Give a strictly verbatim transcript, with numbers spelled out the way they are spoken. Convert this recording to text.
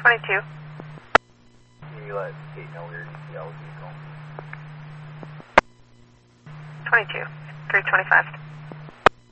twenty-two. Can you let Kate know your D C L vehicle? twenty-two. three twenty-five.